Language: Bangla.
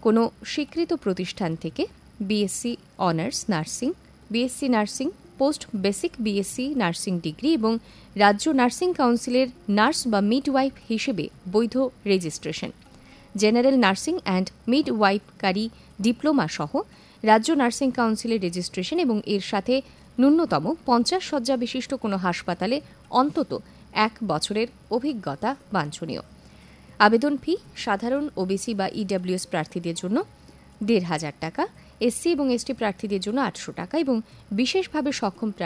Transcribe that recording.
কোনো স্বীকৃত প্রতিষ্ঠান থেকে BSc honours nursing, BSc nursing, post basic BSc nursing degree এবং রাজ্য নার্সিং কাউন্সিলের নার্স বা মিডওয়াইফ হিসেবে বৈধ registration, general nursing and মিডওয়াইফকারী diploma সহ রাজ্য নার্সিং কাউন্সিলের রেজিস্ট্রেশন এবং এর সাথে ন্যূনতম 50 শয্যা বিশিষ্ট কোনো হাসপাতালে অন্তত 1 বছরের অভিজ্ঞতা বাঞ্ছনীয়। আবেদন ফি সাধারণ ওবিসি বা ইডব্লিউএস প্রার্থীদের জন্য 1,500 টাকা, এসসি এবং এসটি প্রার্থীদের জন্য 800 টাকা এবং বিশেষভাবে সক্ষম